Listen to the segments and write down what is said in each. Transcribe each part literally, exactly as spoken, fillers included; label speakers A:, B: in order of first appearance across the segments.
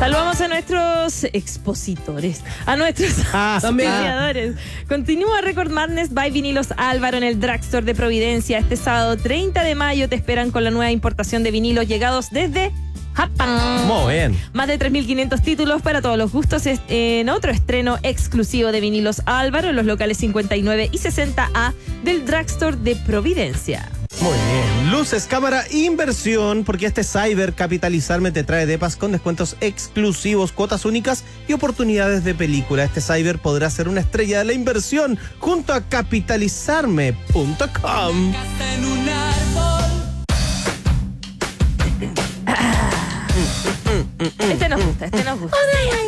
A: Saludamos a nuestros expositores, a nuestros
B: Ah,
A: auspiciadores. Continúa Record Madness by Vinilos Álvaro en el Drugstore de Providencia. Este sábado treinta de mayo te esperan con la nueva importación de vinilos llegados desde Japón.
B: Muy bien.
A: Más de tres mil quinientos títulos para todos los gustos en otro estreno exclusivo de Vinilos Álvaro en los locales cincuenta y nueve y sesenta A del Drugstore de Providencia.
B: Muy bien. Luces, cámara, inversión, porque este Cyber Capitalizarme te trae depas con descuentos exclusivos, cuotas únicas y oportunidades de película. Este Cyber podrá ser una estrella de la inversión junto a capitalizarme punto com.
A: Este nos gusta, este nos gusta.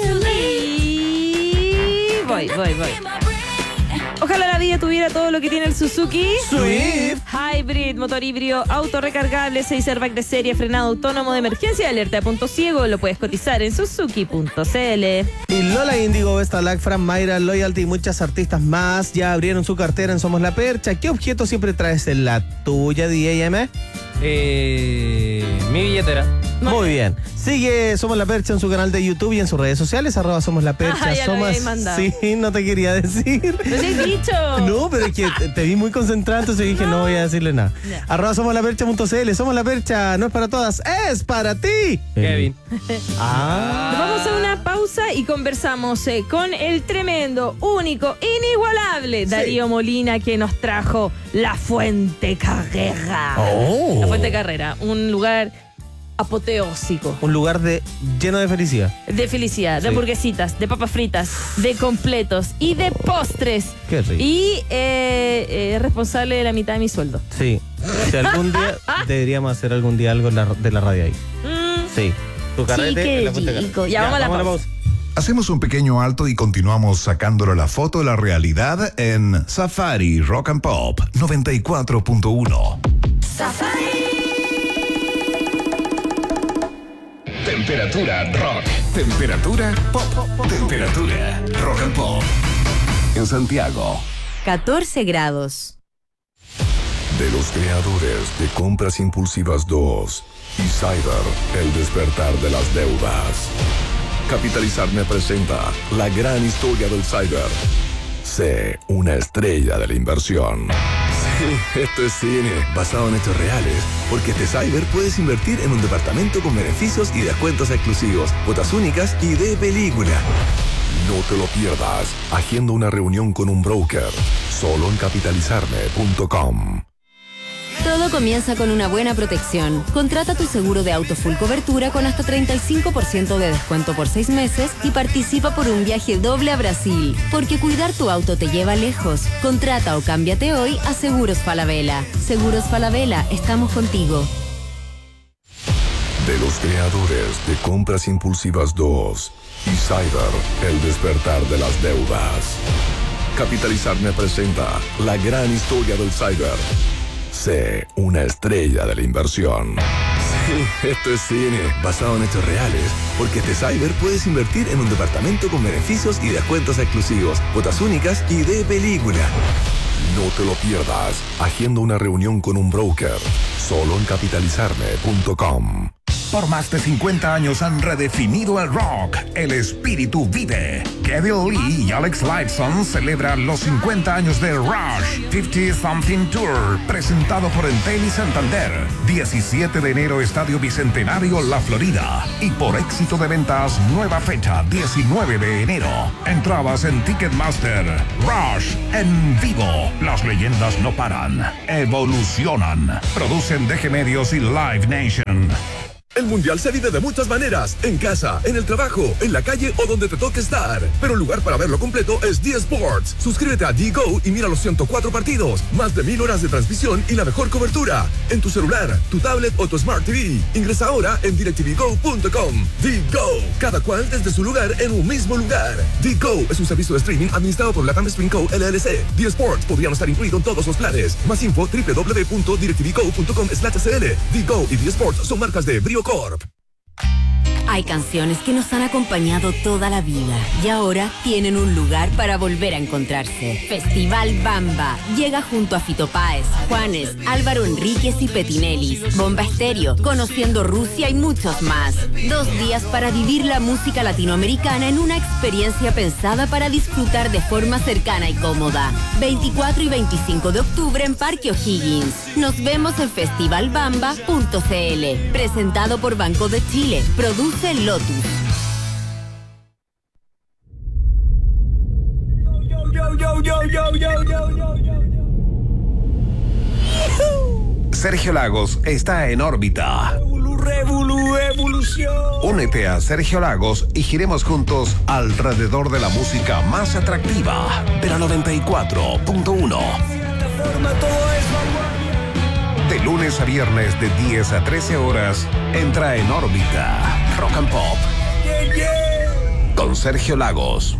A: Y voy, voy, voy. Ojalá la vida tuviera todo lo que tiene el Suzuki
B: Swift.
A: Hybrid, motor híbrido, auto recargable, seis airbags de serie, frenado autónomo de emergencia, alerta de punto ciego. Lo puedes cotizar en suzuki punto c l.
B: Y Lola Indigo, Vesta Lac, Fran Mayra, Loyalty y muchas artistas más ya abrieron su cartera en Somos la Percha. ¿Qué objeto siempre traes en la tuya, D A M?
C: Eh, mi billetera.
B: Muy bien. Sigue Somos la Percha en su canal de YouTube y en sus redes sociales, arroba Somos la Percha.
A: Ah, ya lo
B: Somos...
A: habéis mandado.
B: Sí, no te quería decir.
A: ¿Lo he dicho?
B: No, pero es que te, te vi muy concentrado, entonces dije no voy a decirle nada.
A: Ya.
B: Arroba Somos la Percha punto c l. Somos la Percha, no es para todas, es para ti.
C: Kevin.
B: Ah.
A: Nos vamos a una pausa y conversamos eh, con el tremendo, único, inigualable Darío Molina, que nos trajo La Fuente Carrera.
B: Oh.
A: La Fuente Carrera, un lugar apoteósico.
B: Un lugar de lleno de felicidad.
A: De felicidad, de
B: Sí.
A: hamburguesitas, de papas fritas, de completos y de postres.
B: Qué rico.
A: Y eh, eh, responsable de la mitad de mi sueldo.
B: Sí. Si algún día deberíamos hacer algún día algo en la- de la radio ahí.
A: Mm,
B: Sí. Tu carrete
A: Sí, qué
B: en la Fuente
A: rico.
B: Carrera.
A: Ya, vamos a la pausa.
D: Hacemos un pequeño alto y continuamos sacándole la foto de la realidad en Safari Rock and Pop noventa y cuatro punto uno. Temperatura rock. Temperatura pop. Temperatura rock and pop. En Santiago.
E: catorce grados.
D: De los creadores de Compras Impulsivas dos y Cyber, el despertar de las deudas. Capitalizarme presenta la gran historia del Cyber. Sé una estrella de la inversión. Sí, esto es cine, basado en hechos reales. Porque este Cyber puedes invertir en un departamento con beneficios y descuentos exclusivos, cuotas únicas y de película. No te lo pierdas. Agenda una reunión con un broker. Solo en capitalizarme punto com.
E: Todo comienza con una buena protección. Contrata tu seguro de auto full cobertura con hasta treinta y cinco por ciento de descuento por seis meses y participa por un viaje doble a Brasil. Porque cuidar tu auto te lleva lejos. Contrata o cámbiate hoy a Seguros Falabella. Seguros Falabella, estamos contigo.
D: De los creadores de Compras Impulsivas dos y Cyber, el despertar de las deudas. Capitalizarme presenta la gran historia del Cyber. Sé una estrella de la inversión. Sí, esto es cine, basado en hechos reales. Porque este Cyber puedes invertir en un departamento con beneficios y descuentos exclusivos, cuotas únicas y de película. No te lo pierdas. Agenda una reunión con un broker. Solo en capitalizarme punto com.
F: Por más de cincuenta años han redefinido el rock. El espíritu vive. Kevin Lee y Alex Lifeson celebran los cincuenta años de Rush cincuenta Something Tour, presentado por Entel y Santander. diecisiete de enero, Estadio Bicentenario, La Florida. Y por éxito de ventas, nueva fecha, diecinueve de enero. Entradas en Ticketmaster. Rush en vivo. Las leyendas no paran. Evolucionan. Producen D G Medios y Live Nation.
G: El mundial se vive de muchas maneras, en casa, en el trabajo, en la calle o donde te toque estar. Pero el lugar para verlo completo es D Sports. Suscríbete a D-Go y mira los ciento cuatro partidos, más de mil horas de transmisión y la mejor cobertura. En tu celular, tu tablet o tu Smart T V. Ingresa ahora en directv go punto com. D-Go, cada cual desde su lugar en un mismo lugar. D-Go es un servicio de streaming administrado por Latam Spring Co. L L C. D Sports podría no estar incluido en todos los planes. Más info doble u doble u doble u punto directv go punto com slash c l. D-Go y D Sports son marcas de Brio Corp.
E: Hay canciones que nos han acompañado toda la vida y ahora tienen un lugar para volver a encontrarse. Festival Bamba llega junto a Fito Páez, Juanes, Álvaro Enríquez y Petinelis, Bomba Estéreo, Conociendo Rusia y muchos más. Dos días para vivir la música latinoamericana en una experiencia pensada para disfrutar de forma cercana y cómoda. veinticuatro y veinticinco de octubre en Parque O'Higgins. Nos vemos en festival bamba punto c l. Presentado por Banco de Chile. Produce Lotus.
F: Sergio Lagos está en órbita. Únete a Sergio Lagos y giremos juntos alrededor de la música más atractiva de la noventa y cuatro punto uno. De lunes a viernes de diez a trece horas, entra en órbita Rock and Pop con Sergio Lagos.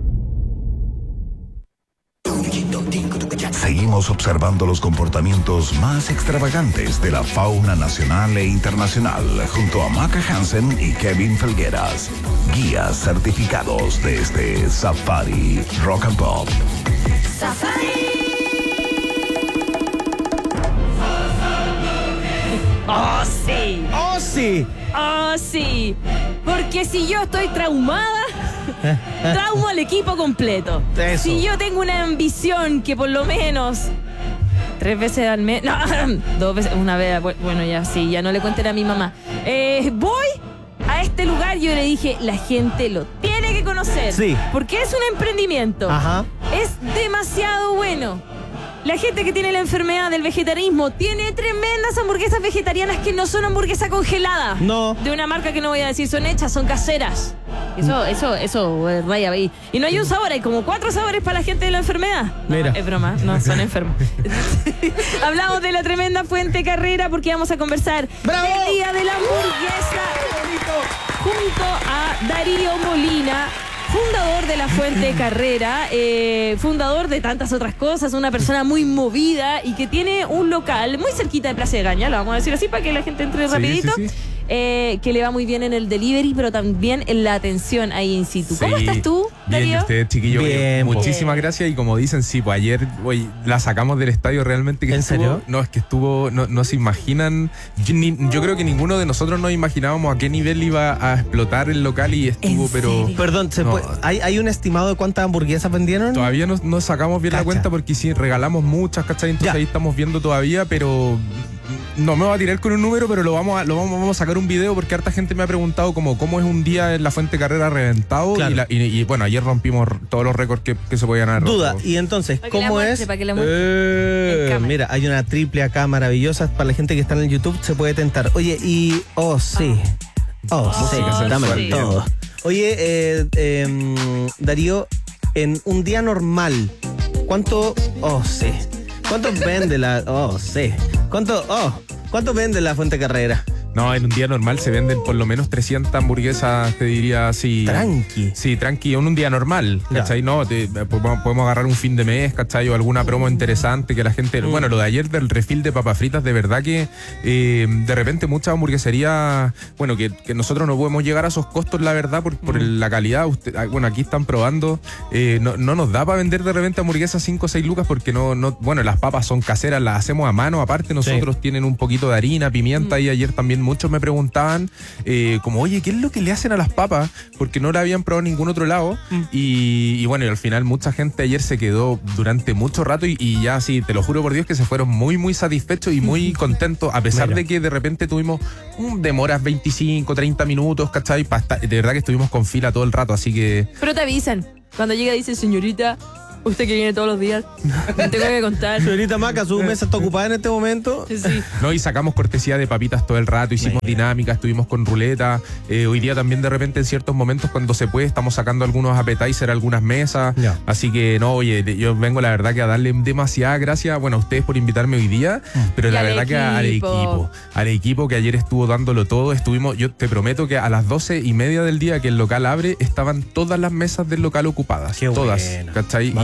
F: Seguimos observando los comportamientos más extravagantes de la fauna nacional e internacional junto a Maca Hansen y Kevin Felgueras, guías certificados de este Safari Rock and Pop.
A: ¡Safari! ¡Oh, sí!
B: ¡Oh, sí!
A: ¡Oh, sí! Porque si yo estoy traumada, traumo al equipo completo.
B: Eso.
A: Si yo tengo una ambición que por lo menos tres veces al mes, no, dos veces, una vez, bueno, ya sí, ya no le cuenten a mi mamá. Eh, voy a este lugar, yo le dije, la gente lo tiene que conocer.
B: Sí.
A: Porque es un emprendimiento.
B: Ajá.
A: Es demasiado bueno. La gente que tiene la enfermedad del vegetarianismo tiene tremendas hamburguesas vegetarianas que no son hamburguesa congelada.
B: No.
A: De una marca que no voy a decir, son hechas, son caseras. Eso, eso, eso, eh, vaya ahí. Y no hay un sabor, hay como cuatro sabores para la gente de la enfermedad. No,
B: Mira.
A: es broma, no, son enfermos. Hablamos de la tremenda Fuente Carrera porque vamos a conversar
B: ¡Bravo!
A: del Día de la Hamburguesa junto a Darío Molina, fundador de la Fuente Carrera, eh, fundador de tantas otras cosas, una persona muy movida y que tiene un local muy cerquita de Plaza de Gaña, lo vamos a decir así para que la gente entre
H: Sí,
A: rapidito,
H: sí, sí.
A: Eh, que le va muy bien en el delivery, pero también en la atención ahí in situ. ¿Cómo
H: Sí.
A: estás tú,
H: Bien,
A: Darío?
H: y usted, chiquillo.
B: Bien,
H: oye, muchísimas
A: po.
H: gracias. Y como dicen, sí, pues ayer oye, la sacamos del estadio realmente. Que
B: ¿En
H: estuvo,
B: serio?
H: No, es que estuvo, no, no se imaginan. Yo, ni- yo creo que ninguno de nosotros nos imaginábamos a qué nivel iba a explotar el local y estuvo,
A: ¿En
H: pero
A: serio?
B: Perdón, ¿se
H: No.
B: puede- ¿hay, ¿hay un estimado de cuántas hamburguesas vendieron?
H: todavía no, no sacamos bien
B: Cacha.
H: la cuenta porque sí, regalamos muchas, ¿cachai? Entonces
B: Ya.
H: ahí estamos viendo todavía, pero no me voy a tirar con un número, pero lo vamos a, lo vamos, vamos a sacar un video porque harta gente me ha preguntado como cómo es un día en la Fuente Carrera reventado.
B: Claro.
H: Y, la- y- y, bueno, ayer rompimos todos los récords que, que se podían haber roto.
B: Duda, y entonces,
A: Para que la
B: ¿cómo
A: muestre,
B: es?
A: para que la muestre.
B: Eh,
A: En cámara.
B: mira, hay una triple acá maravillosa para la gente que está en el YouTube, se puede tentar. Oye, y. Oh, sí. Oh, sí,
H: Música
B: dámelo
A: sensual.
B: todo. Oye, eh, eh, Darío, en un día normal, ¿cuánto. Oh, sí. ¿Cuánto vende la. Oh, sí. ¿Cuánto. Oh, ¿cuánto vende la Fuente Carrera?
H: No, en un día normal se venden por lo menos trescientas hamburguesas, te diría así.
B: Tranqui.
H: Sí, tranqui, en un día normal,
B: Ya.
H: ¿cachai? No, te- podemos, podemos agarrar un fin de mes, ¿cachai? O alguna promo interesante que la gente...
B: Mm.
H: Bueno, lo de ayer del refil de papas fritas, de verdad que eh, de repente muchas hamburgueserías, bueno, que, que nosotros no podemos llegar a esos costos, la verdad, por, por
B: Mm.
H: la calidad. Usted, ah, bueno, aquí están probando, eh, no, no nos da para vender de repente hamburguesas cinco o seis lucas porque no, no... Bueno, las papas son caseras, las hacemos a mano, aparte nosotros tienen un poquito de harina, pimienta, y ayer también muchos me preguntaban eh, como, oye, ¿qué es lo que le hacen a las papas? Porque no la habían probado en ningún otro lado. Y, y bueno, y al final mucha gente ayer se quedó durante mucho rato y, y ya sí, te lo juro por Dios que se fueron muy, muy satisfechos y muy contentos, a pesar
B: Mira.
H: de que de repente tuvimos mm, demoras veinticinco, treinta minutos, ¿cachai? Pa estar- de verdad que estuvimos con fila todo el rato, así que...
A: Pero te avisan. Cuando llega dice, señorita, usted que viene todos los días, me tengo que contar.
B: Señorita Maca, su mesa está ocupada en este momento.
A: Sí.
H: No, y sacamos cortesía de papitas todo el rato, hicimos dinámicas, estuvimos con ruleta. Eh, hoy día también de repente en ciertos momentos cuando se puede estamos sacando algunos appetizer, algunas mesas.
B: Ya.
H: Así que no, oye, de- yo vengo la verdad que a darle demasiada gracias, bueno, a ustedes por invitarme hoy día, pero
A: Y
H: la
A: al
H: verdad que al
A: equipo.
H: equipo, al equipo que ayer estuvo dándolo todo, estuvimos, yo te prometo que a las doce y media del día que el local abre, estaban todas las mesas del local ocupadas.
B: Qué
H: todas,
B: bueno.
H: ¿cachai?
B: Va
H: Y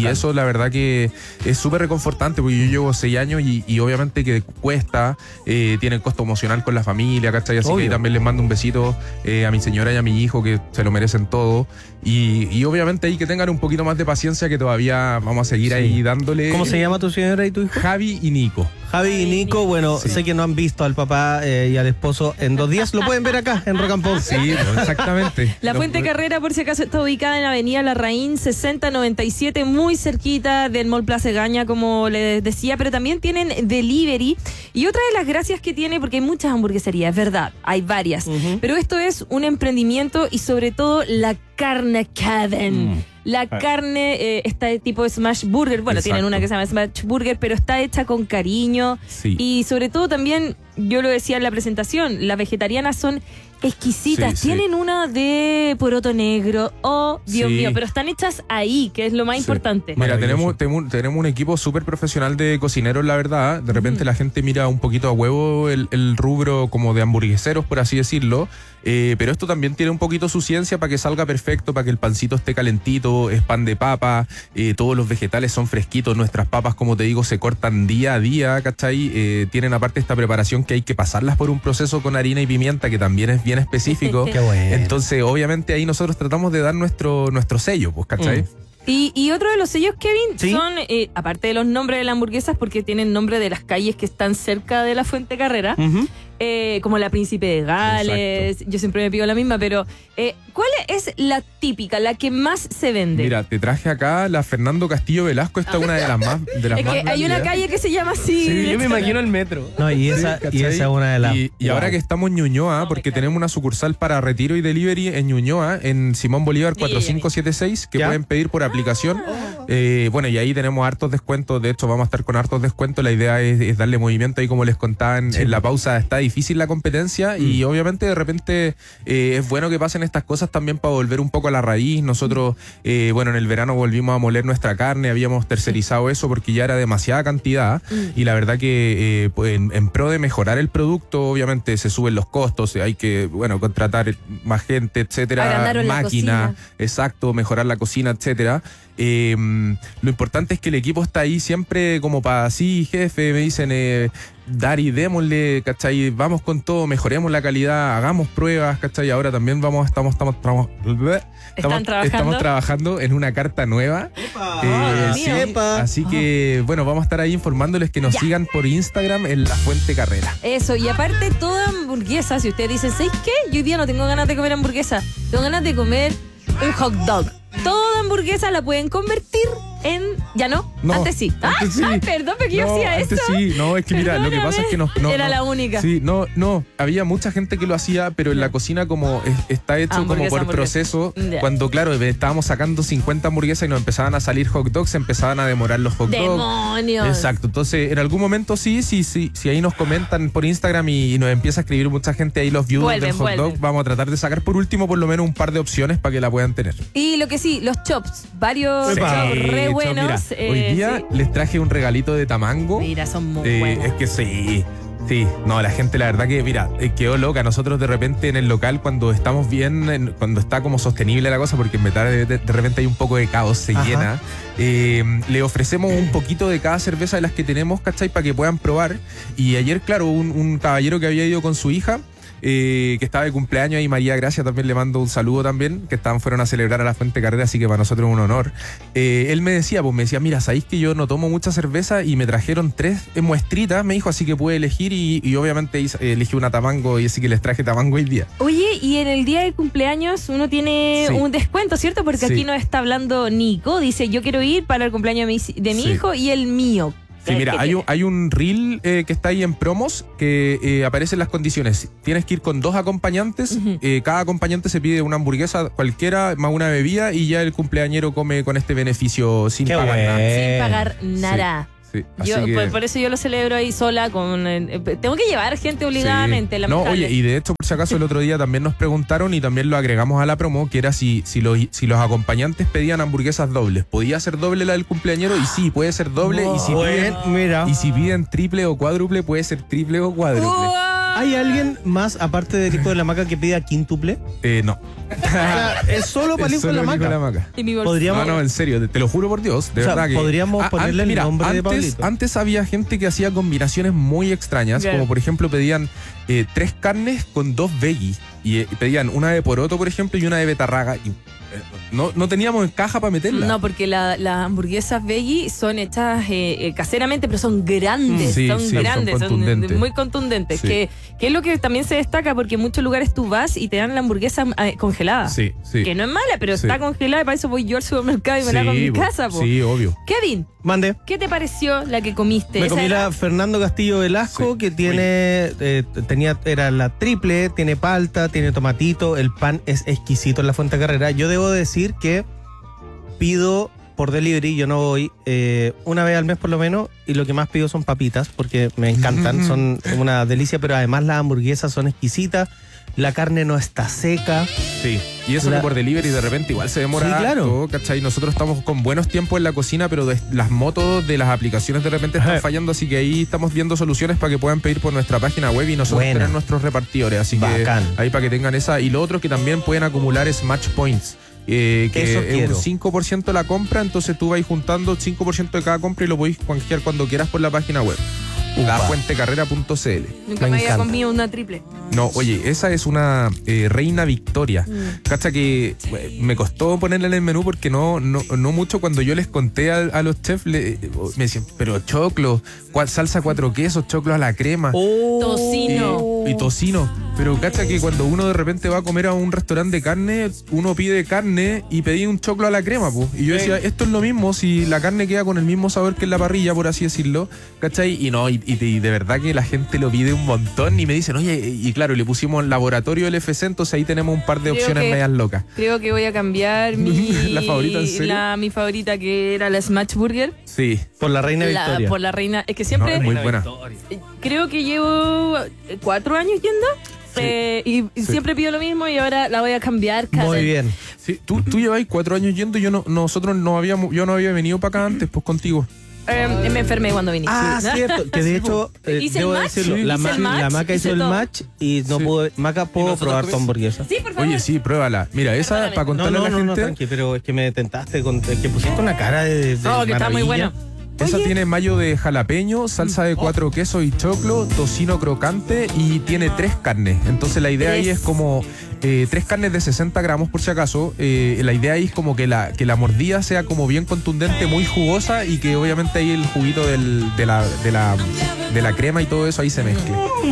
H: Y eso la verdad que es súper reconfortante porque yo llevo seis años y, y obviamente que cuesta, eh, tiene el costo emocional con la familia, ¿cachai? Así Obvio. que también les mando un besito eh, a mi señora y a mi hijo que se lo merecen todo. Y, y obviamente ahí que tengan un poquito más de paciencia que todavía vamos a seguir sí. ahí dándole.
B: ¿Cómo se llama tu señora y tu hijo?
H: Javi y Nico.
B: Javi y Nico, bueno, sí. sé que no han visto al papá eh, y al esposo en dos días. Lo pueden ver acá en Rock and Pop.
H: Sí, exactamente.
A: La Fuente Carrera, por si acaso, está ubicada en Avenida Larraín sesenta noventa y siete, muy cerquita del Mall Plaza Egaña, como les decía, pero también tienen delivery. Y otra de las gracias que tiene, porque hay muchas hamburgueserías, es verdad, hay varias, uh-huh. pero esto es un emprendimiento y sobre todo la carne Kevin. Mm. La ah. carne eh, está de tipo Smash Burger. Bueno, Exacto. tienen una que se llama Smash Burger, pero está hecha con cariño. Sí. Y sobre todo también, yo lo decía en la presentación, las vegetarianas son exquisitas. Sí, Tienen sí. una de poroto negro. Oh, Dios sí. mío, pero están hechas ahí, que es lo más sí. importante.
H: Mira, tenemos, tenemos, tenemos un equipo súper profesional de cocineros, la verdad. De repente mm. la gente mira un poquito a huevo el, el rubro como de hamburgueseros, por así decirlo. Eh, pero esto también tiene un poquito su ciencia para que salga perfecto, para que el pancito esté calentito, es pan de papa, eh, todos los vegetales son fresquitos, nuestras papas, como te digo, se cortan día a día, ¿cachai? Eh, tienen aparte esta preparación que hay que pasarlas por un proceso con harina y pimienta que también es bien específico.
B: Qué bueno.
H: Entonces, obviamente ahí nosotros tratamos de dar nuestro, nuestro sello, pues, ¿cachai? Mm.
A: Y, y otro de los sellos, Kevin,
B: ¿Sí?
A: son, eh, aparte de los nombres de las hamburguesas, porque tienen nombre de las calles que están cerca de la Fuente Carrera, uh-huh. eh, como la Príncipe de Gales, Exacto. yo siempre me pido la misma, pero eh, ¿cuál es la típica, la que más se vende?
H: Mira, te traje acá la Fernando Castillo Velasco, esta es una de las más de las
A: Es
H: más
A: que hay una calle que se llama así.
C: Sí, yo me imagino el metro.
B: No, y esa, sí, y esa es una de las...
H: Y, y wow. ahora que estamos en Ñuñoa, porque tenemos una sucursal para retiro y delivery en Ñuñoa, en Simón Bolívar cuatro cinco siete seis, que ¿Ya? pueden pedir por aplicación. Oh. Eh, bueno, y ahí tenemos hartos descuentos. De hecho, vamos a estar con hartos descuentos. La idea es, es darle movimiento. Ahí, como les contaba en, sí. en la pausa, está difícil la competencia. Mm. Y obviamente, de repente, eh, es bueno que pasen estas cosas también para volver un poco a la raíz. Nosotros, eh, bueno, en el verano volvimos a moler nuestra carne. Habíamos tercerizado eso porque ya era demasiada cantidad. Mm. Y la verdad que, eh, pues, en, en pro de mejorar el producto, obviamente se suben los costos. Hay que, bueno, contratar más gente, etcétera. Máquina, exacto, mejorar la cocina, etcétera. Eh, lo importante es que el equipo está ahí siempre como para sí, jefe, me dicen, eh, Dari, démosle, ¿cachai? Vamos con todo, mejoremos la calidad, hagamos pruebas, ¿cachai? Ahora también vamos, estamos, estamos, estamos, estamos,
A: trabajando?
H: estamos trabajando en una carta nueva. Eh, sí, así que, bueno, vamos a estar ahí informándoles que nos ya. sigan por Instagram en La Fuente Carrera.
A: Eso, y aparte toda hamburguesa, si ustedes dicen, ¿sabes qué? Yo hoy día no tengo ganas de comer hamburguesa, tengo ganas de comer un hot dog. Toda hamburguesa la pueden convertir en... ¿Ya no?
H: no
A: antes sí.
H: Antes sí.
A: Ay, perdón, porque
H: no,
A: yo hacía
H: antes
A: eso.
H: Sí, no, es que mira, Perdóname. lo que pasa es que no, no
A: Era
H: no,
A: la única.
H: Sí, no, no, había mucha gente que lo hacía, pero en la cocina como es, está hecho como por proceso,
A: yeah.
H: cuando claro, estábamos sacando cincuenta hamburguesas y nos empezaban a salir hot dogs, se empezaban a demorar los hot dogs.
A: ¡Demonios!
H: Exacto, entonces en algún momento sí, sí, sí, si ahí nos comentan por Instagram y, y nos empieza a escribir mucha gente ahí los views vuelven, del hot vuelven. dog, vamos a tratar de sacar por último por lo menos un par de opciones para que la puedan tener.
A: Y lo que sí, los chops, varios
H: sí,
A: chops re buenos.
H: Mira,
A: eh,
H: hoy día sí. les traje un regalito de tamango.
A: Mira, son muy
H: eh,
A: buenos.
H: Es que sí, sí. No, la gente la verdad que, mira, eh, quedó loca. Nosotros de repente en el local cuando estamos bien, en, cuando está como sostenible la cosa, porque en verdad de, de, de repente hay un poco de caos, se Ajá. llena, eh, le ofrecemos un poquito de cada cerveza de las que tenemos, ¿cachai? Para que puedan probar. Y ayer, claro, un, un caballero que había ido con su hija, Eh, que estaba de cumpleaños, y María Gracia también le mando un saludo también, que estaban, fueron a celebrar a la Fuente Carrera, así que para nosotros es un honor. Eh, él me decía, pues me decía, mira, sabéis que yo no tomo mucha cerveza y me trajeron tres muestritas, me dijo, así que pude elegir y, y obviamente hice, elegí una tamango y así que les traje tamango hoy día.
A: Oye, y en el día de cumpleaños uno tiene
H: sí.
A: un descuento, ¿cierto? Porque sí. aquí nos está hablando Nico, dice, yo quiero ir para el cumpleaños de mi, de mi sí. hijo y el mío.
H: Sí, mira, hay un, hay un reel eh, que está ahí en promos que eh, aparecen las condiciones. Tienes que ir con dos acompañantes. Uh-huh. eh, cada acompañante se pide una hamburguesa cualquiera más una bebida y ya el cumpleañero come con este beneficio sin
B: Qué
H: pagar
B: bueno.
H: nada.
A: Sin pagar nada.
H: Sí. Sí, así
A: yo,
H: que...
A: por, por eso yo lo celebro ahí sola con eh, tengo que llevar gente obligadamente.
H: Sí. No, oye, y de hecho, por si acaso el otro día también nos preguntaron y también lo agregamos a la promo, que era si, si, los, si los acompañantes pedían hamburguesas dobles. ¿Podía ser doble la del cumpleañero? Y sí, puede ser doble. Oh, y, si piden,
B: mira.
H: y si piden triple o cuádruple, puede ser triple o cuádruple.
A: Oh,
B: ¿Hay alguien más, aparte del hijo de la maca, que pida quíntuple?
H: Eh, no.
B: O sea, es solo para el
H: Es
B: hijo de
H: solo
B: la
H: el hijo de la
B: maca.
H: maca.
A: Y mi bolsa.
B: Podríamos,
H: No, no, en serio, te, te lo juro por Dios, de
B: O sea,
H: verdad que...
B: podríamos
H: Ah,
B: ponerle el
H: mira,
B: nombre de
H: antes,
B: Pablito.
H: Antes había gente que hacía combinaciones muy extrañas,
A: Claro.
H: como por ejemplo pedían eh, tres carnes con dos veggies, y eh, pedían una de poroto, por ejemplo, y una de betarraga, y eh, no, no teníamos en caja para meterla.
A: No, porque la- las hamburguesas veggie son hechas eh, eh, caseramente, pero son grandes,
H: Sí,
A: son
H: sí, son
A: grandes, son,
H: contundentes.
A: muy contundentes.
H: Sí.
A: Que, que es lo que también se destaca, porque en muchos lugares tú vas y te dan la hamburguesa eh, congelada.
H: Sí, sí.
A: Que no es mala, pero
H: Sí.
A: está congelada y para eso voy yo al supermercado y me la hago en mi
H: po.
A: casa. Po.
H: Sí, obvio.
A: Kevin,
B: Mande.
A: ¿qué te pareció la que comiste?
B: Me
A: Esa
B: comí
A: era-
B: la Fernando Castillo Velasco,
H: Sí.
B: que tiene, eh, tenía, era la triple, tiene palta, tiene tomatito, el pan es exquisito en la Fuente Carrera. Yo debo decir que pido por delivery, yo no voy, eh, una vez al mes por lo menos, y lo que más pido son papitas, porque me encantan, son una delicia, pero además las hamburguesas son exquisitas, la carne no está seca.
H: Sí, y eso
B: La-
H: que por delivery de repente igual se demora
B: Sí, claro.
H: harto, ¿cachai? Nosotros estamos con buenos tiempos en la cocina, pero de- las motos de las aplicaciones de repente están
B: Ajá.
H: fallando, así que ahí estamos viendo soluciones para que puedan pedir por nuestra página web y nosotros
B: Buena.
H: tener nuestros repartidores, así
B: Bacán.
H: que ahí para que tengan esa. Y lo otro que también pueden acumular es Match Points. eh, que
B: Eso
H: es
B: quiero.
H: un cinco por ciento la compra, entonces tú vas juntando cinco por ciento de cada compra y lo podéis canjear cuando quieras por la página web. la fuente carrera punto c l.
A: Nunca
B: Me
A: me, había
B: encanta.
A: comido una triple.
H: No, oye, esa es una eh, Reina Victoria.
A: Mm.
H: Cacha que eh, me costó ponerla en el menú porque no, no, no mucho cuando yo les conté a, a los chefs, le- me decían, pero choclo, cua- salsa cuatro quesos, choclo a la crema.
B: Oh.
A: Tocino.
H: Y, y tocino. Pero cacha que cuando uno de repente va a comer a un restaurante de carne, uno pide carne y pedí un choclo a la crema, pues. Y yo decía, esto es lo mismo, si la carne queda con el mismo sabor que en la parrilla, por así decirlo, ¿cachai? Y no, y, y- y de verdad que la gente lo pide un montón y me dicen, oye, y claro, le pusimos laboratorio L F C, entonces ahí tenemos un par de
A: Creo
H: opciones
A: que-
H: medias locas.
A: Creo que voy a cambiar mi
H: ¿La favorita, en serio?
A: la- mi favorita, que era la Smash Burger.
H: Sí.
B: Por la Reina
A: La-
B: Victoria.
A: por la reina. Es que
H: No,
A: siempre
H: es muy buena.
A: eh, creo que llevo eh, cuatro años yendo. eh, y y
H: Sí.
A: siempre pido lo mismo y ahora la voy a cambiar. cada-
B: Muy bien.
H: Sí, tú, tú lleváis cuatro años yendo y yo no, nosotros no habíamos, yo no había venido para acá antes, pues contigo.
A: Eh, me enfermé cuando vine.
B: Ah,
A: Sí.
B: cierto, que de hecho, eh,
A: Hice
B: debo
A: el match,
B: decirlo,
A: sí,
B: la,
A: hice
B: ma-
A: el match,
B: la Maca hizo
A: hice
B: el
A: todo.
B: match y no
H: Sí.
B: pudo, Maca, ¿puedo
C: nosotros
B: probar tu
C: comimos?
B: hamburguesa?
A: Sí, por favor.
H: Oye, sí, pruébala. Mira, esa,
A: Perdóname.
H: para
B: No,
H: contarle
B: no,
H: a la
B: no, no,
H: gente,
B: tranqui, pero es que me tentaste, con, es que pusiste una cara de, de
A: No, que está muy
B: maravilla.
A: bueno.
H: esa
A: Oye.
H: tiene mayo de jalapeño, salsa de cuatro quesos y choclo, tocino crocante y tiene tres carnes. Entonces la idea ahí
A: Tres.
H: es como eh, tres carnes de sesenta gramos por si acaso. Eh, la idea ahí es como que la, que la mordida sea como bien contundente, muy jugosa y que obviamente ahí el juguito del- de, la, de, la, de la crema y todo eso ahí se mezcle.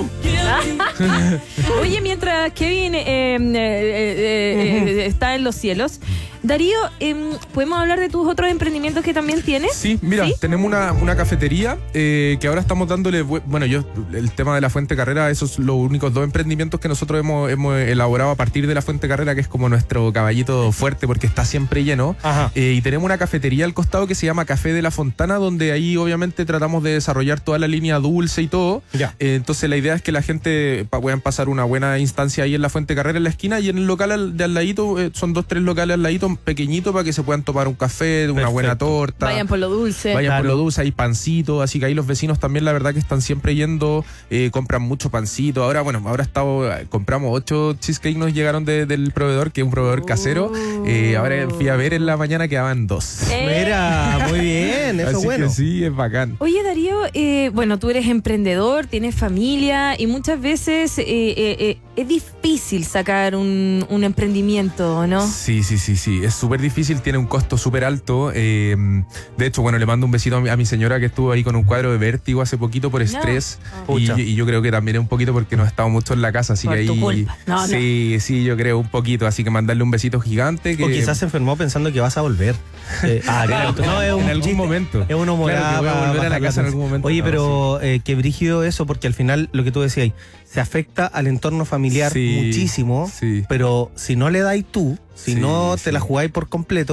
A: Oye, mientras Kevin eh, eh, eh, eh, está en los cielos, Darío, em, ¿podemos hablar de tus otros emprendimientos que también tienes?
H: Sí, mira,
A: ¿Sí?
H: tenemos una, una cafetería eh, que ahora estamos dándole, bu- bueno, yo, el tema de la Fuente Carrera, esos son los únicos dos emprendimientos que nosotros hemos, hemos elaborado a partir de la Fuente Carrera, que es como nuestro caballito fuerte porque está siempre lleno.
B: Ajá.
H: Eh, y tenemos una cafetería al costado que se llama Café de la Fontana, donde ahí obviamente tratamos de desarrollar toda la línea dulce y todo.
B: Ya.
H: Eh, entonces la idea es que la gente pa- puedan pasar una buena instancia ahí en la Fuente Carrera en la esquina y en el local al- de al ladito, eh, son dos, tres locales al ladito pequeñitos para que se puedan tomar un café, una
B: Perfecto.
H: buena torta.
A: Vayan por lo dulce.
H: Vayan por
B: Claro.
H: lo dulce, hay pancito, así que ahí los vecinos también la verdad que están siempre yendo, eh, compran mucho pancito. Ahora, bueno, ahora estado, compramos ocho cheesecake, nos llegaron de- del proveedor, que es un proveedor casero. Eh, ahora fui a ver en la mañana, quedaban dos.
A: Eh.
B: Mira, muy bien, eso
H: Así
B: es bueno.
H: que sí, es bacán.
A: Oye, Darío, eh, bueno, tú eres emprendedor, tienes familia y muchas veces eh, eh, eh, es difícil sacar un, un emprendimiento, ¿no?
H: Sí, sí, sí, sí. Es súper difícil, tiene un costo súper alto. eh, de hecho, bueno, le mando un besito a mi, a mi señora que estuvo ahí con un cuadro de vértigo hace poquito por estrés. Y,
B: Pucha.
H: y yo creo que también es un poquito porque no he estado mucho en la casa, así
A: Por
H: que
A: tu
H: ahí.
A: culpa. No, no.
H: sí, sí, yo creo un poquito. Así que mandarle un besito gigante. Que,
B: O quizás se enfermó pensando que vas a volver. Eh, ah, claro. No, es un
H: en algún
B: chiste.
H: momento.
B: Es un humor.
H: Claro, que voy a volver a la casa en algún momento.
B: Oye,
H: No,
B: pero eh, qué brígido eso, porque al final, lo que tú decías, se afecta al entorno familiar
H: Sí,
B: muchísimo,
H: sí.
B: pero si no le dais tú, si
H: Sí,
B: no te
H: sí.
B: la jugáis por completo,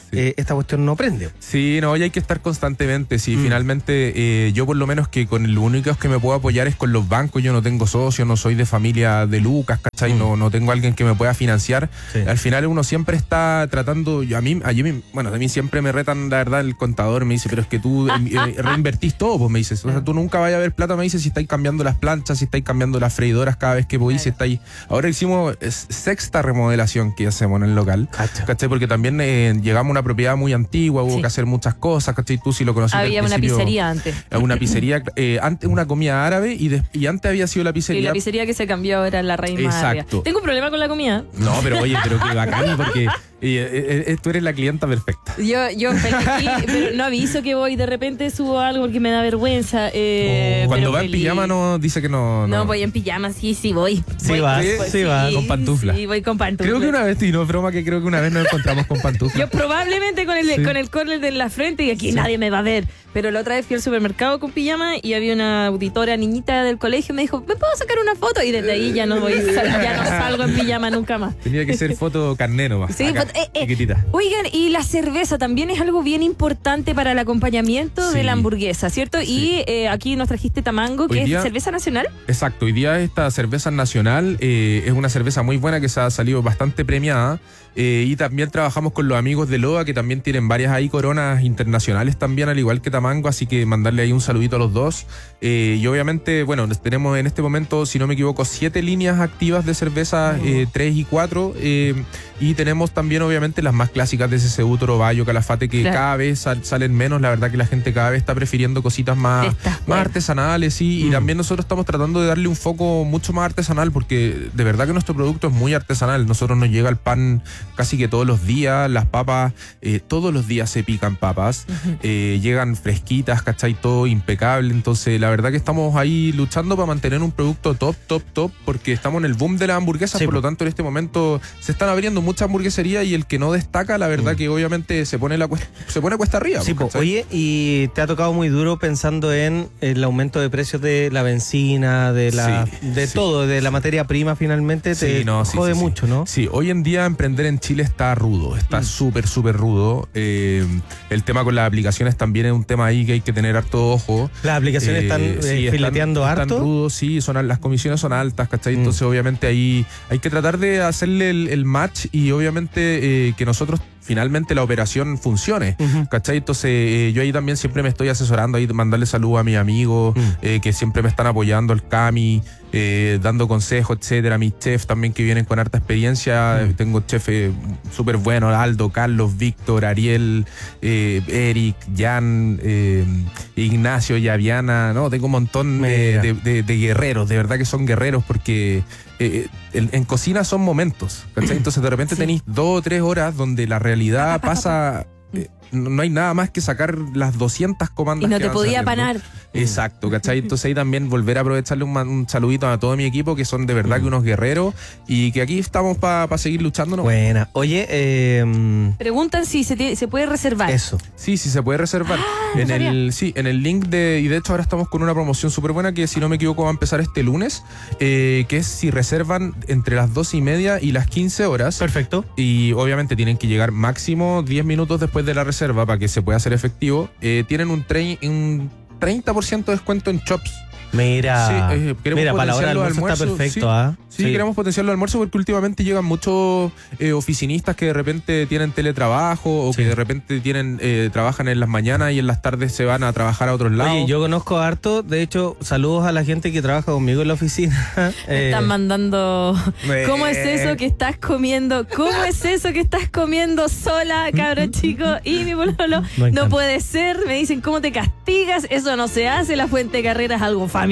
B: eh, esta cuestión no prende.
H: Sí, no, y hay que estar constantemente. Sí, mm. finalmente eh, yo por lo menos que con lo único que me puedo apoyar es con los bancos. Yo no tengo socios, no soy de familia de Lucas, ¿cachai? Mm. No, no tengo alguien que me pueda financiar. Sí. Al final uno siempre está tratando, a mí, a mí, bueno, a mí siempre me retan, la verdad, el contador me dice, pero es que tú eh, reinvertís todo, pues me dices. O sea, tú nunca vayas a ver plata, me dices, si estáis cambiando las planchas, si estáis cambiando las freidoras cada vez que podéis, si estáis... Ahora hicimos sexta remodelación que hacemos en el local, Cacha. ¿cachai? Porque también eh, llegamos a una propiedad muy antigua, hubo sí. que hacer muchas cosas, ¿cachai? Tú sí lo conociste.
A: Había una pizzería antes.
H: Una pizzería, eh, antes una comida árabe y, de, y antes había sido la pizzería.
A: Y la pizzería que se cambió ahora la Reina María.
H: Exacto.
A: Tengo un problema con la comida.
H: No, pero oye, pero qué bacán, porque y, eh, eh, tú eres la clienta perfecta.
A: Yo, yo aquí, pero no aviso que voy, de repente subo algo porque me da vergüenza. Eh,
H: oh, cuando
A: pero
H: va en
A: feliz.
H: pijama no dice que no, no.
A: No, voy en pijama, sí, sí voy.
B: Sí
A: voy,
B: vas,
A: pues,
B: sí vas.
H: Con pantufla.
A: Sí, voy con pantufla.
H: Creo que una vez, y no es broma, que creo que una vez nos encontramos con pantufla.
A: Yo probablemente con el, sí. con el córner de la frente y aquí sí. nadie me va a ver. Pero la otra vez fui al supermercado con pijama y había una auditora niñita del colegio, me dijo, ¿me puedo sacar una foto? Y desde ahí ya no voy, ya no salgo en pijama nunca más.
H: Tenía que ser foto carné nomás.
A: Sí,
H: acá,
A: foto, eh, eh.
H: chiquitita.
A: Oigan, y la cerveza también es algo bien importante para el acompañamiento sí. de la hamburguesa, ¿cierto? Sí. Y eh, aquí nos trajiste Tamango, que día, es cerveza nacional.
H: Exacto, hoy día esta cerveza nacional eh, es una cerveza muy buena que se ha salido bastante premiada. Eh, y también trabajamos con los amigos de Loa, que también tienen varias ahí coronas internacionales también, al igual que Tamango, así que mandarle ahí un saludito a los dos. Eh, y obviamente, bueno, tenemos en este momento, si no me equivoco, siete líneas activas de cerveza, eh, tres y cuatro, eh, y tenemos también obviamente las más clásicas de C C U, Toro Bayo, Calafate, que claro. cada vez sal, salen menos. La verdad que la gente cada vez está prefiriendo cositas más, más bueno. artesanales, sí, mm. y también nosotros estamos tratando de darle un foco mucho más artesanal, porque de verdad que nuestro producto es muy artesanal. Nosotros nos llega el pan casi que todos los días, las papas, eh, todos los días se pican papas, uh-huh. eh, llegan fresquitas, ¿cachai? Todo impecable. Entonces la verdad que estamos ahí luchando para mantener un producto top, top, top, porque estamos en el boom de las hamburguesas, sí, por lo tanto en este momento se están abriendo muchas hamburgueserías y el que no destaca, la verdad uh-huh. que obviamente se pone la cuesta, se pone cuesta arriba.
B: Sí, po, oye, y te ha tocado muy duro pensando en el aumento de precios de la benzina, de la sí, de sí. todo, de la materia prima finalmente, te
H: sí, no,
B: jode
H: sí, sí,
B: mucho,
H: sí.
B: ¿no?
H: Sí, hoy en día emprender en Chile está rudo, está súper, mm. súper rudo. Eh, el tema con las aplicaciones también es un tema ahí que hay que tener harto ojo.
B: ¿Las aplicaciones eh, están eh, sí, fileteando
H: están,
B: harto?
H: Están rudos, sí, son, las comisiones son altas, ¿cachai? Mm. Entonces obviamente ahí hay que tratar de hacerle el, el match y obviamente eh, que nosotros finalmente la operación funcione, uh-huh. ¿cachai? Entonces eh, yo ahí también siempre me estoy asesorando, ahí mandarle saludos a mis amigos, uh-huh. eh, que siempre me están apoyando, el Cami, eh, dando consejos, etcétera, mis chefs también que vienen con harta experiencia, uh-huh. tengo chefs eh, súper buenos, Aldo, Carlos, Víctor, Ariel, eh, Eric, Jan, eh, Ignacio, Yaviana, no, tengo un montón eh, de, de, de guerreros, de verdad que son guerreros porque Eh, en, en cocina son momentos, ¿cachai? Entonces de repente sí. tenéis dos o tres horas donde la realidad pasa, eh, no hay nada más que sacar las doscientas comandas.
A: Y no
H: que
A: te
H: van
A: podía
H: saliendo.
A: panar.
H: Exacto, ¿cachai? Entonces ahí también volver a aprovecharle un, un saludito a todo mi equipo, que son de verdad mm. que unos guerreros y que aquí estamos para pa seguir luchando, ¿no?
B: Buena. Oye, eh...
A: preguntan si se, tiene, se puede reservar.
B: Eso.
H: Sí, sí se puede reservar.
A: Ah,
H: en
A: no
H: el sí, en el link de, y de hecho ahora estamos con una promoción súper buena que si no me equivoco va a empezar este lunes, eh, que es si reservan entre las doce y media y las quince horas.
B: Perfecto.
H: Y obviamente tienen que llegar máximo diez minutos después de la reserva para que se pueda hacer efectivo. Eh, tienen un, tre- un treinta por ciento de descuento en Chops.
B: Mira,
H: sí, eh,
B: mira para la hora del almuerzo está perfecto.
H: Sí,
B: ¿ah?
H: sí, sí, queremos potenciar los almuerzos porque últimamente llegan muchos eh, oficinistas que de repente tienen teletrabajo o sí. que de repente tienen eh, trabajan en las mañanas y en las tardes se van a trabajar a otros lados.
B: Oye, yo conozco harto, de hecho, saludos a la gente que trabaja conmigo en la oficina.
A: Me están mandando, ¿cómo es eso que estás comiendo? ¿Cómo es eso que estás comiendo sola, cabrón chico? Y mi pololo, no, no puede ser, me dicen, ¿cómo te castigas? Eso no se hace, la Fuente de Carrera es algo familiar.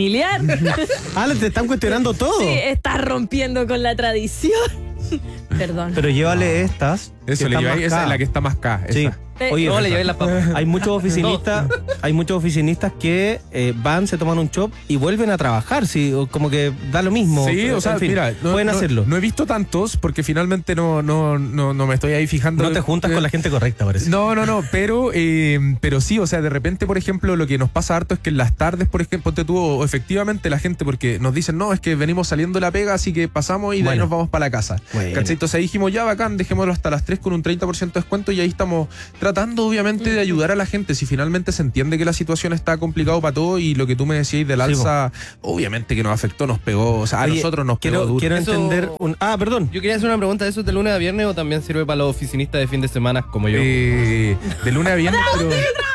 B: Ah, te están cuestionando todo.
A: Sí, estás rompiendo con la tradición. Perdón.
B: Pero llévale estas.
H: Eso, le lleváis, esa es la que está más K.
B: Sí.
H: Esa.
B: Oye,
C: no, le llevé la papa.
B: Hay muchos oficinistas, hay muchos oficinistas que eh, van, se toman un chop y vuelven a trabajar, sí, como que da lo mismo.
H: Sí, o sea, en fin, mira, no,
B: pueden
H: no,
B: hacerlo.
H: No he visto tantos porque finalmente no, no, no, no me estoy ahí fijando.
B: No te juntas eh, con la gente correcta, parece.
H: No, no, no, pero, eh, pero sí, o sea, de repente, por ejemplo, lo que nos pasa harto es que en las tardes, por ejemplo, ponte tú, o efectivamente la gente, porque nos dicen, no, es que venimos saliendo de la pega, así que pasamos y de bueno. ahí nos vamos para la casa. Bueno. ¿Cachai? Entonces Entonces ahí dijimos, ya bacán, dejémoslo hasta las tres con un treinta por ciento de descuento y ahí estamos tratando obviamente de ayudar a la gente. Si finalmente se entiende que la situación está complicada para todo y lo que tú me decías del alza, sí, obviamente que nos afectó, nos pegó, o sea,
B: Oye,
H: a nosotros nos
B: quiero,
H: pegó duro.
B: Quiero
C: Eso-
B: entender un... Ah, perdón.
C: Yo quería hacer una pregunta, ¿eso es de lunes a viernes o también sirve para los oficinistas de fin de semana como yo?
H: Eh, de lunes a viernes, pero...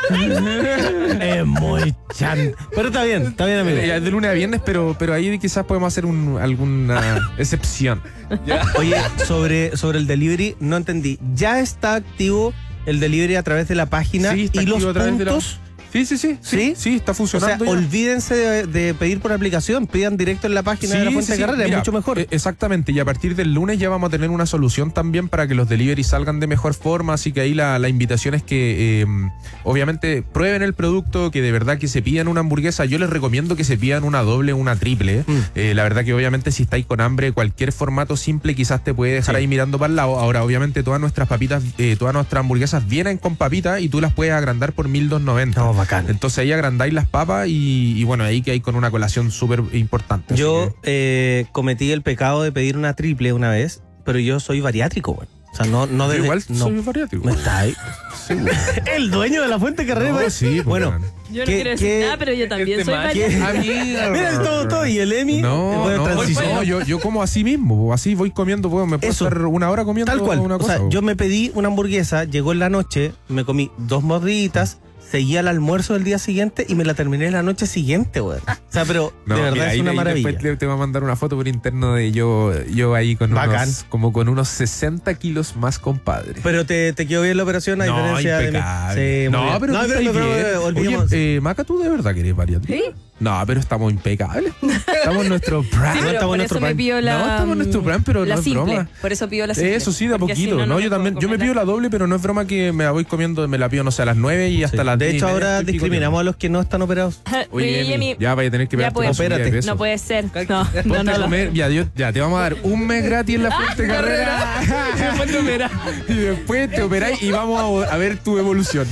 B: Es muy chan. Pero está bien, está bien, amigo.
H: Eh, de lunes a viernes, pero, pero ahí quizás podemos hacer un, alguna excepción.
B: Oye, sobre, sobre el delivery, no entendí. ¿Ya está activo el delivery a través de la página
H: Sí, está
B: y los
H: activo a través de la-
B: puntos?
H: Sí, sí, sí, sí,
B: ¿Sí?
H: sí, está
B: O sea,
H: funcionando. ya.
B: olvídense de, de pedir por aplicación, pidan directo en la página de la
H: Sí,
B: Fuente
H: sí,
B: de
H: sí.
B: Carrera,
H: Mira,
B: es mucho mejor.
H: eh, Exactamente, y a partir del lunes ya vamos a tener una solución también para que los delivery salgan de mejor forma, así que ahí la, la invitación es que eh, obviamente prueben el producto, que de verdad que se pidan una hamburguesa. Yo les recomiendo que se pidan una doble o una triple.
B: Mm.
H: Eh, la verdad que obviamente si estáis con hambre, cualquier formato simple quizás te puede dejar
B: Sí.
H: ahí mirando para el lado. Ahora obviamente todas nuestras papitas, eh, todas nuestras hamburguesas vienen con papitas y tú las puedes agrandar por mil doscientos noventa.
B: No, bacán.
H: Entonces ahí agrandáis las papas y, y bueno, ahí que hay con una colación súper importante. Así
B: Yo
H: que-
B: eh, cometí el pecado de pedir una triple una vez, pero yo soy bariátrico, güey. O sea, no, no
H: Yo
B: de,
H: igual
B: no,
H: soy bariátrico.
B: ¿Me está ahí?
H: Sí, güey.
B: El dueño de la Fuente Carrera,
H: No,
B: güey.
H: sí, pues,
B: Bueno,
H: bueno.
A: Yo no
B: ¿Qué-
A: quiero decir
B: qué-
A: nada, pero yo también
C: este
A: soy
C: man-
A: variante.
H: Amiga.
B: mira el todo, todo y el Emi.
H: No,
B: bueno,
H: no,
B: transición.
H: no, yo, yo como así mismo, así voy comiendo, puedo, me puedo
B: Eso.
H: estar una hora comiendo
B: Tal cual.
H: una
B: O
H: cosa.
B: sea, yo me pedí una hamburguesa, llegó en la noche, me comí dos mordiditas, seguí al almuerzo del día siguiente y me la terminé la noche siguiente, güey. O sea, pero
H: No,
B: de verdad
H: mira,
B: es
H: ahí-
B: una
H: ahí
B: maravilla.
H: Después te, te voy a mandar una foto por interno de yo, yo ahí con
B: Bacán.
H: unos, como con unos sesenta kilos más, compadre.
B: Pero te, te quedó bien la operación a
H: no,
B: diferencia de
H: impecable.
B: mí. Sí, muy
H: no,
B: bien.
H: pero
B: no,
H: tú
B: pero,
H: estás
B: pero,
H: bien.
B: pero, olvidemos-
H: Oye, eh, Maca, ¿tú de verdad querés bariátrica?
A: ¿Sí?
H: No, pero estamos impecables. Estamos en nuestro prime.
A: Sí, pero
B: estamos
A: por
B: en
A: eso
B: nuestro
A: me
B: prime.
A: pido la.
H: No, estamos en nuestro plan, pero
A: la
H: no es
A: simple.
H: broma.
A: Por eso pido la simple.
H: Eso sí, de a
A: porque
H: poquito.
A: si
H: no,
A: no
H: yo
A: me
H: también,
A: puedo
H: yo me
A: comer
H: pido la doble, pero no es broma que me la voy comiendo, me la pido, no sé, a las nueve y hasta
B: Sí.
H: las
B: De
H: diez y
B: hecho,
H: media
B: ahora
H: estoy
B: discriminamos a los que no están operados.
A: la-
H: Oye,
A: Emi,
H: Emi, ya vaya a tener que
A: ya
H: pegarte
A: puedo.
H: una subida de
B: Espérate.
H: peso.
A: No puede ser. No, no,
H: Ponte
A: no.
H: a
A: no.
H: comer, ya, yo- ya te vamos a dar un mes gratis en la Fuente Carrera.
C: Después te operas.
H: Y después te operáis y vamos a, a ver tu evolución.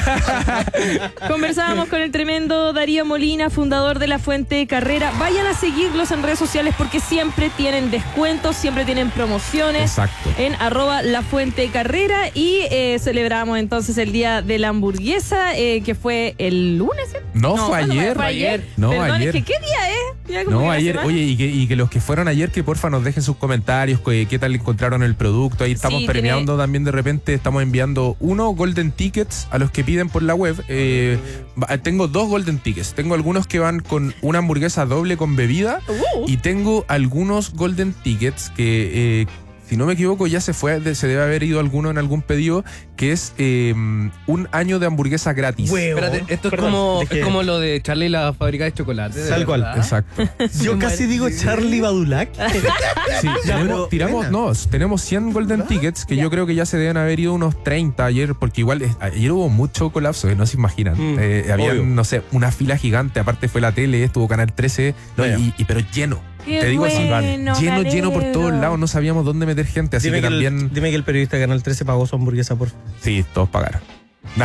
A: Conversábamos con el tremendo Darío Molina, fundador de La Fuente Carrera. Vayan a seguirlos en redes sociales porque siempre tienen descuentos, siempre tienen promociones.
H: Exacto.
A: En arroba La Fuente Carrera. Y eh, celebramos entonces el día de la hamburguesa, eh, que fue el lunes, ¿sí?
H: No, fue
A: ¿cuándo
H: ayer.
A: Fue ayer.
H: No,
A: Perdón,
H: ayer.
A: es que ¿qué día es? Ya como que
H: No,
A: la
H: ayer,
A: semana.
H: oye, y que, y que los que fueron ayer, que porfa nos dejen sus comentarios, que, qué tal encontraron el producto. Ahí estamos
A: Sí,
H: premiando
A: tiene-
H: también de repente, estamos enviando uno Golden Tickets a los que piden por la web. Eh, va- tengo dos Golden Tickets. Tengo algunos que van con una hamburguesa doble con bebida
A: Uh.
H: y tengo algunos Golden Tickets que... eh, si no me equivoco, ya se fue, de- se debe haber ido alguno en algún pedido, que es eh, un año de hamburguesa gratis.
B: Huevo.
C: Espérate, esto es
B: Perdón,
C: como,
B: dejé-
C: es como lo de Charlie y la fábrica de chocolate. de
B: Tal cual.
C: verdad.
H: Exacto.
B: Yo casi digo Charlie Badulac.
H: Sí,
B: Ya,
H: tenemos,
B: pero
H: tiramos,
B: buena.
H: no, tenemos cien Golden Tickets, que yo creo que ya se deben haber ido unos treinta ayer, porque igual eh, ayer hubo mucho colapso, que no se imaginan.
B: Mm,
H: Eh, había,
B: obvio.
H: no sé, una fila gigante, aparte fue la tele, estuvo Canal trece, no,
B: Vaya.
H: y, y- pero lleno.
A: Qué
H: Te digo así,
A: bueno,
H: lleno,
A: me
H: lleno por todos
A: alegro.
H: lados, no sabíamos dónde meter gente, así
B: Dime
H: que
B: que,
H: también,
B: el, dime que el periodista de Canal trece pagó su hamburguesa, por favor.
H: sí, todos pagaron. No,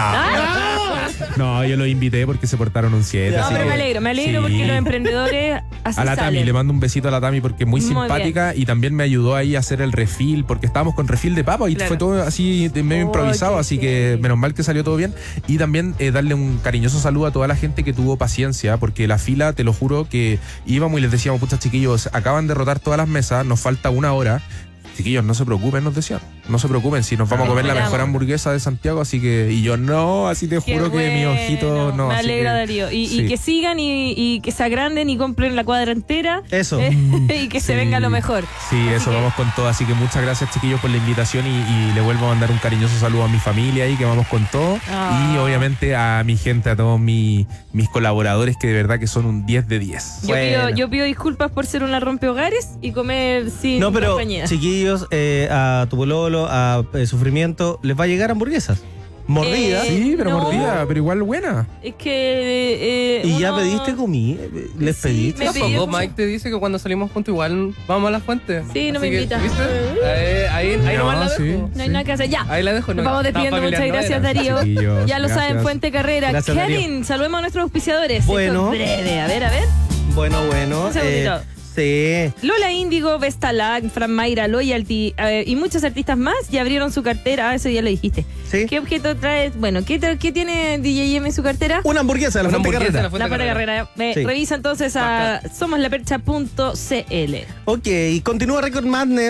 H: no, yo los invité porque se portaron un siete.
A: No,
H: así
A: pero
H: que-
A: me alegro, me alegro
H: sí.
A: porque los emprendedores así
H: A la Tami,
A: salen.
H: le mando un besito a la Tami porque es muy,
A: Muy
H: simpática y también me ayudó ahí a hacer el refill porque estábamos con refill de papa y
A: Claro.
H: fue todo así de medio
A: Oh,
H: improvisado,
A: qué
H: así que
A: heavy.
H: menos mal que salió todo bien. Y también eh, darle un cariñoso saludo a toda la gente que tuvo paciencia porque la fila, te lo juro, que íbamos y les decíamos, pucha chiquillos, acaban de rotar todas las mesas, nos falta una hora. Chiquillos, no se preocupen, nos decían. No se preocupen, si nos vamos a comer la
A: Esperamos.
H: mejor hamburguesa de Santiago, así que... Y yo, no, así te
A: Qué
H: juro que mi
A: bueno,
H: ojito... No,
A: me
H: así
A: alegra,
H: que-
A: Darío. Y,
H: sí.
A: y que sigan y, y que se agranden y compren la cuadra entera.
B: Eso.
A: Eh, y que se
H: Sí.
A: venga lo mejor.
H: Sí,
A: Así
H: eso,
A: que-
H: vamos con todo. Así que muchas gracias, chiquillos, por la invitación y, y le vuelvo a mandar un cariñoso saludo a mi familia ahí, que vamos con todo.
A: Ah.
H: Y obviamente a mi gente, a todos mi- mis colaboradores, que de verdad que son un diez de diez.
A: Yo, pido,
B: Bueno.
A: yo pido disculpas por ser una rompehogares y comer sin
B: No, pero
A: compañía.
B: chiquillos, eh, a tu pololo, a eh, Sufrimiento, les va a llegar hamburguesas. Mordidas.
A: Eh,
H: Sí, pero
A: no.
H: mordida, pero igual buena.
A: Es que. eh,
B: ¿Y ya
A: uno-
B: pediste comí? ¿Les
A: Sí,
B: pediste?
A: me pedí-
C: Tampoco
A: mucho.
C: Mike te dice que cuando salimos juntos igual vamos a la fuente.
A: Sí, no
C: Así
A: me
C: que,
A: invita.
C: ¿viste? Ahí, ahí, ahí
H: No,
C: nomás la
H: sí.
C: dejo.
A: No hay nada que hacer. Ya.
C: Ahí la dejo.
A: Nos vamos despidiendo. Muchas gracias, Darío.
H: Chiquillos,
A: Ya lo
H: gracias.
A: saben, Fuente Carrera.
B: Gracias,
A: Kevin, saludemos a nuestros auspiciadores. Esto
B: Bueno.
A: es breve. A ver, a ver.
B: Bueno, bueno.
A: Un segundito.
B: Sí.
A: Lola Índigo, Vestalag, Fran Mayra, Loyalty eh, y muchos artistas más ya abrieron su cartera. Ah, eso ya lo dijiste.
B: Sí.
A: ¿Qué objeto trae? Bueno, ¿qué, tra- qué tiene D J M en su cartera?
B: Una hamburguesa de la
C: Una
B: Fuente
C: hamburguesa de
B: Carrera.
C: la Fuente
A: La Fuente
C: Carrera.
A: Carrera. Eh,
B: Sí.
A: Revisa entonces a somoslapercha punto c l.
B: Ok, y continúa Record Madness.